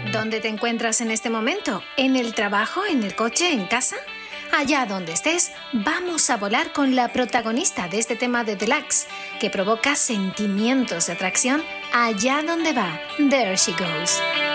¿Dónde te encuentras en este momento? ¿En el trabajo, en el coche, en casa? Allá donde estés, vamos a volar con la protagonista de este tema de Deluxe, que provoca sentimientos de atracción allá donde va. There she goes.